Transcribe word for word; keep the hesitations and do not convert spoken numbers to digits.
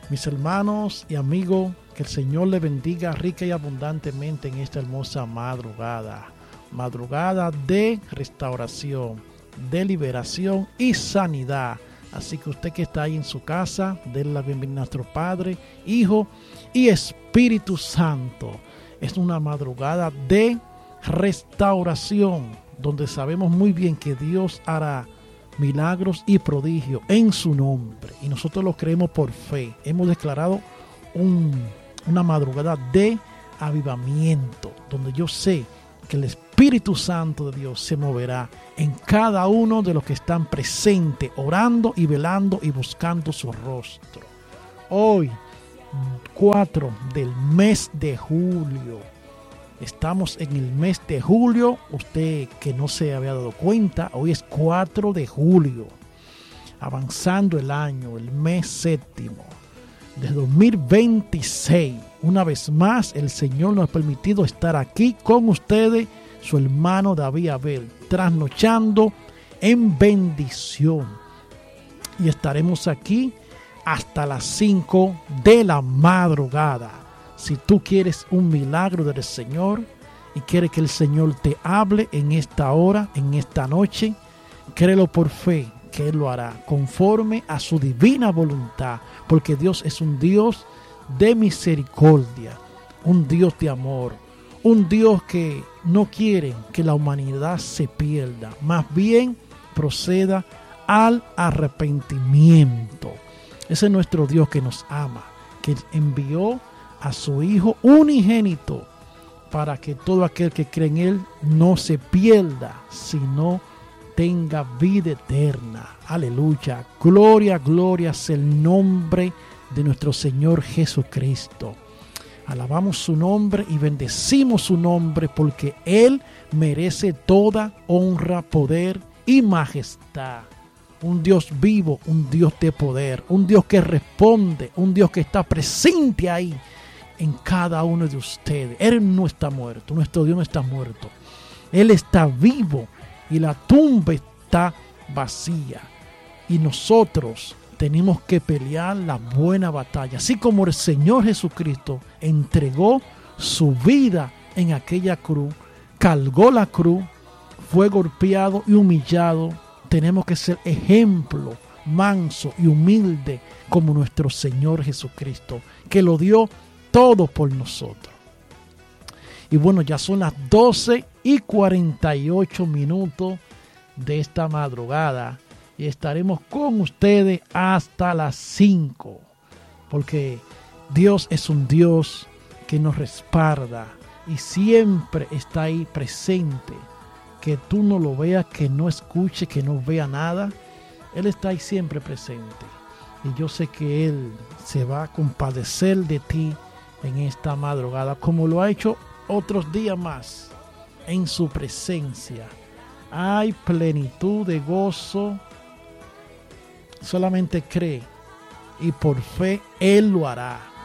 Mis hermanos y amigos, que el Señor les bendiga rica y abundantemente en esta hermosa madrugada. Madrugada de restauración, de liberación y sanidad. Así que usted que está ahí en su casa, denle la bienvenida a nuestro Padre, Hijo y Espíritu Santo. Es una madrugada de restauración, donde sabemos muy bien que Dios hará milagros y prodigios en su nombre. Y nosotros lo creemos por fe. Hemos declarado un, una madrugada de avivamiento, donde yo sé que el Espíritu Santo de Dios se moverá en cada uno de los que están presentes, orando y velando y buscando su rostro. Hoy, cuatro del mes de julio. Estamos en el mes de julio. Usted que no se había dado cuenta, hoy es cuatro de julio. Avanzando el año, el mes séptimo de dos mil veintiséis. Una vez más, el Señor nos ha permitido estar aquí con ustedes, su hermano David Abel, trasnochando en bendición. Y estaremos aquí hasta las cinco de la madrugada. Si tú quieres un milagro del Señor y quieres que el Señor te hable en esta hora, en esta noche, créelo por fe que Él lo hará conforme a su divina voluntad, porque Dios es un Dios de misericordia, un Dios de amor, un Dios que no quiere que la humanidad se pierda, más bien proceda al arrepentimiento. Ese es nuestro Dios que nos ama, que envió a su Hijo unigénito para que todo aquel que cree en Él no se pierda, sino tenga vida eterna. Aleluya. Gloria, gloria es el nombre de nuestro Señor Jesucristo. Alabamos su nombre y bendecimos su nombre porque Él merece toda honra, poder y majestad. Un Dios vivo, un Dios de poder, un Dios que responde, un Dios que está presente ahí en cada uno de ustedes. Él no está muerto, nuestro Dios no está muerto. Él está vivo y la tumba está vacía. Y nosotros tenemos que pelear la buena batalla. Así como el Señor Jesucristo entregó su vida en aquella cruz, cargó la cruz, fue golpeado y humillado. Tenemos que ser ejemplo manso y humilde como nuestro Señor Jesucristo, que lo dio todo por nosotros. Y bueno, ya son las doce y cuarenta y ocho minutos de esta madrugada y estaremos con ustedes hasta las cinco, porque Dios es un Dios que nos respalda y siempre está ahí presente. Que tú no lo veas, que no escuche, que no vea nada, Él está ahí siempre presente. Y yo sé que Él se va a compadecer de ti en esta madrugada, como lo ha hecho otros días más. En su presencia hay plenitud de gozo. Solamente cree y por fe Él lo hará.